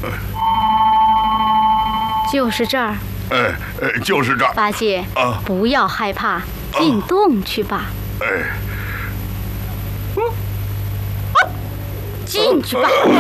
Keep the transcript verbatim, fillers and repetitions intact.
就是这儿。 哎哎，就是这儿。 八戒啊，不要害怕，进洞去吧。 哎， 进去吧。